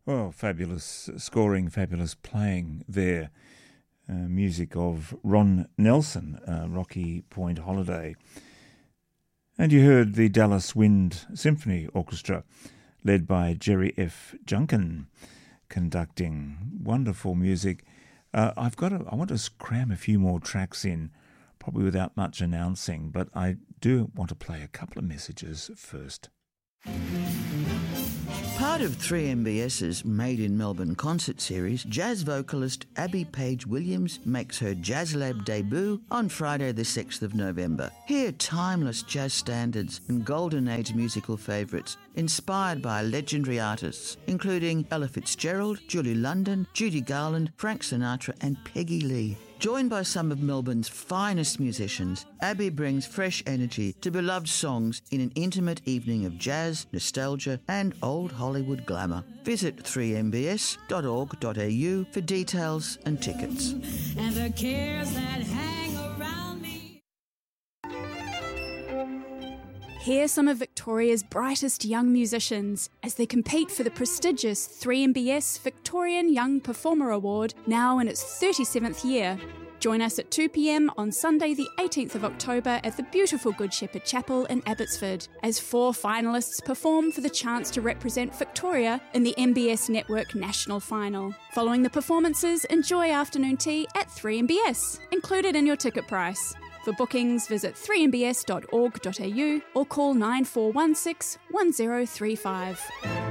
Well, fabulous scoring, fabulous playing there. Music of Ron Nelson, Rocky Point Holiday. And you heard the Dallas Wind Symphony Orchestra, led by Jerry F. Junkin, conducting wonderful music. I want to cram a few more tracks in, probably without much announcing, but I do want to play a couple of messages first. Part of 3MBS's Made in Melbourne concert series, jazz vocalist Abby Page Williams makes her Jazz Lab debut on Friday the 6th of November. Hear timeless jazz standards and golden age musical favourites inspired by legendary artists including Ella Fitzgerald, Julie London, Judy Garland, Frank Sinatra and Peggy Lee. Joined by some of Melbourne's finest musicians, Abby brings fresh energy to beloved songs in an intimate evening of jazz, nostalgia and old Hollywood glamour. Visit 3mbs.org.au for details and tickets. And the cares that hang around me. Hear some of Victoria's brightest young musicians as they compete for the prestigious 3MBS Victorian Young Performer Award, now in its 37th year. Join us at 2 p.m. on Sunday the 18th of October at the beautiful Good Shepherd Chapel in Abbotsford, as 4 finalists perform for the chance to represent Victoria in the MBS Network National Final. Following the performances, enjoy afternoon tea at 3MBS, included in your ticket price. For bookings, visit 3mbs.org.au or call 9416 1035.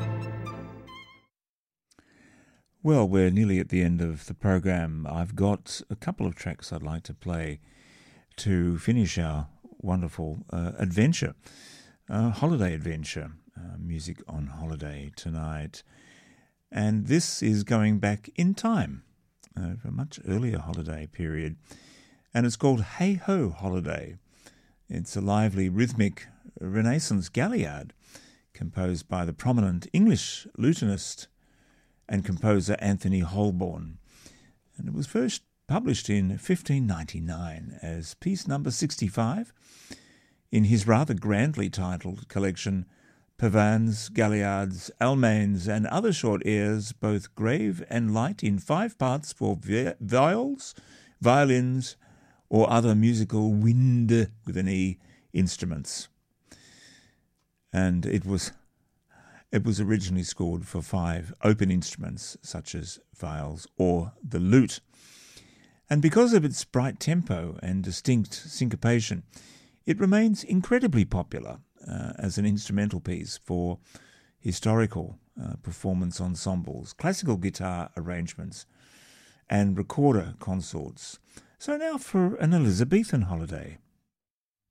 Well, we're nearly at the end of the program. I've got a couple of tracks I'd like to play to finish our wonderful adventure, holiday adventure, music on holiday tonight. And this is going back in time, for a much earlier holiday period. And it's called Hey Ho Holiday. It's a lively, rhythmic Renaissance galliard composed by the prominent English lutenist and composer Anthony Holborn. And it was first published in 1599 as piece number 65 in his rather grandly titled collection Pavans, Galliards, Almains and Other Short Airs, both grave and light in 5 parts for viols, violins, or other musical wind with an E instruments. And it was originally scored for 5 open instruments such as viols or the lute. And because of its bright tempo and distinct syncopation, it remains incredibly popular as an instrumental piece for historical performance ensembles, classical guitar arrangements, and recorder consorts. So now for an Elizabethan holiday.